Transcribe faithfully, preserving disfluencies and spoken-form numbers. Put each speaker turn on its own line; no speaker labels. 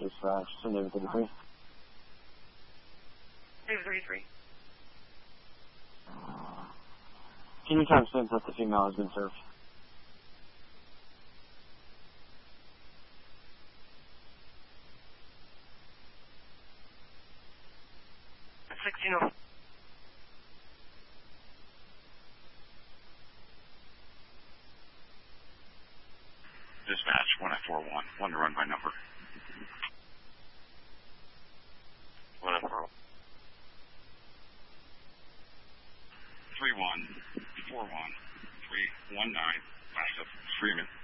dispatch. Send David thirty-three.
David thirty-three.
Can you time stamp that the female has been served?
sixteen oh.
Dispatch, one F four one, one to run by number. one F four one. three one four one three one nine, Massive Freeman.